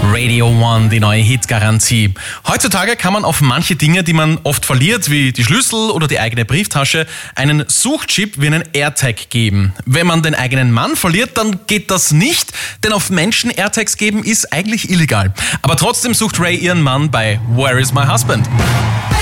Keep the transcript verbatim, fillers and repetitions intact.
Radio One, die neue Hitgarantie. Heutzutage kann man auf manche Dinge, die man oft verliert, wie die Schlüssel oder die eigene Brieftasche, einen Suchchip wie einen AirTag geben. Wenn man den eigenen Mann verliert, dann geht das nicht, denn auf Menschen AirTags geben ist eigentlich illegal. Aber trotzdem sucht Ray ihren Mann bei Where is my husband?